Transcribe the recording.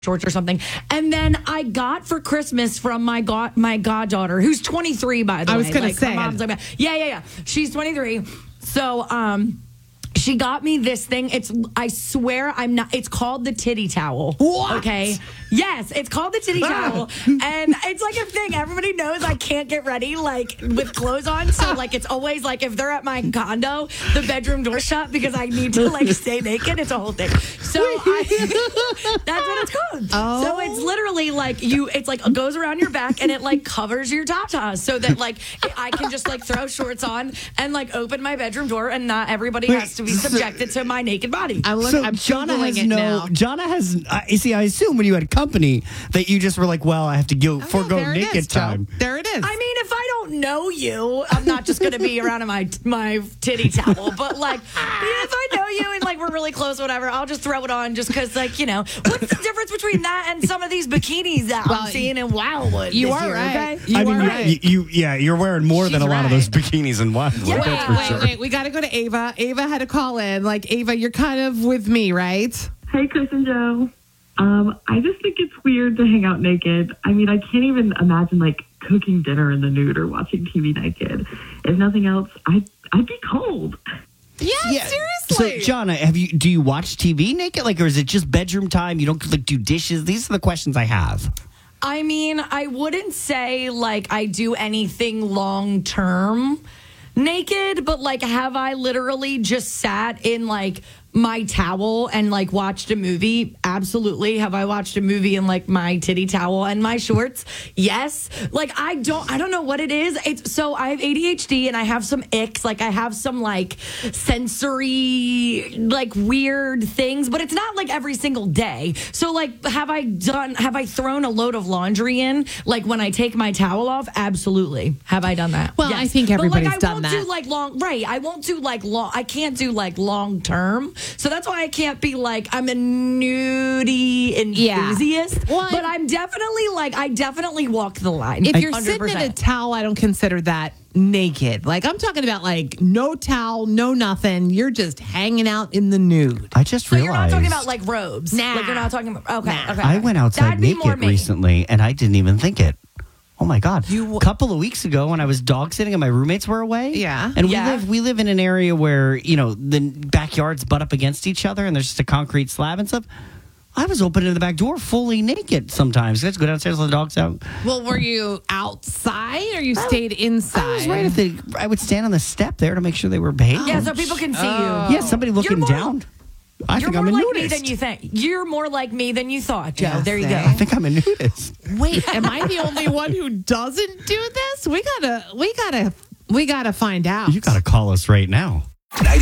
shorts or something. And then I got for Christmas from my goddaughter, who's 23, by the way. I was going to say. Her mom's like, yeah. She's 23. So, she got me this thing. I swear I'm not. It's called the titty towel. What? Okay. Yes, it's called the titty towel, and it's like a thing. Everybody knows I can't get ready like with clothes on, so like it's always like if they're at my condo, the bedroom door shut because I need to like stay naked. It's a whole thing. So that's what it's called. Oh. So it's literally like it's like it goes around your back and it like covers your tatas so that like I can just like throw shorts on and like open my bedroom door and not everybody has to be subjected to my naked body. I'm Jonna has Googling it now. Jonna has. You see, I assume when you had company that you just were like, well, I have to forego there it naked is, Joe. time. There it is. I mean, if I don't know you, I'm not just going to be around in my titty towel. But like, if I know you and like we're really close, whatever, I'll just throw it on just because, like, you know, what's the difference between that and some of these bikinis that I'm seeing in Wildwood? You this are year, right. Okay? You are right. You're wearing more than a lot of those bikinis in Wildwood. Yeah. That's for sure. Wait. We got to go to Ava. Ava had to call in. Like, Ava, you're kind of with me, right? Hey, Chris and Joe. I just think it's weird to hang out naked. I mean, I can't even imagine like cooking dinner in the nude or watching TV naked. If nothing else, I'd be cold. Yeah, seriously. So, Jonna, do you watch TV naked? Like, or is it just bedroom time? You don't like do dishes? These are the questions I have. I mean, I wouldn't say like I do anything long term naked, but like have I literally just sat in like my towel and like watched a movie? Absolutely. Have I watched a movie in like my titty towel and my shorts? Yes. Like I don't know what it is. So I have ADHD and I have some icks. Like I have some like sensory like weird things, but it's not like every single day. So like have I thrown a load of laundry in like when I take my towel off? Absolutely. Have I done that? Well, Yes. I think everybody's done that. I won't do like long, right. I won't do like long, I can't do like long term. So that's why I can't be like, I'm a nudie enthusiast. Yeah. Well, but I'm definitely like, I definitely walk the line. If you're 100%. sitting in a towel, I don't consider that naked. Like, I'm talking about like no towel, no nothing. You're just hanging out in the nude. I just So realized. you're not talking about like robes. Nah. Like you're not talking about, okay. I went outside That'd be more naked me. recently, and I didn't even think it. Oh my God! A couple of weeks ago, when I was dog sitting and my roommates were away, and we live in an area where the backyards butt up against each other, and there's just a concrete slab and stuff. I was opening the back door fully naked sometimes. Let's go downstairs, let the dogs out. Well, were you outside or you stayed inside? I was right at I would stand on the step there to make sure they were behaved. Yeah, so people can see you. Yeah, somebody looking down. I think I'm a You're more like nudist. me than you think. You're more like me than you thought, Joe. Yeah, there you go. I think I'm a nudist. Wait, am I the only one who doesn't do this? We gotta find out. You got to call us right now.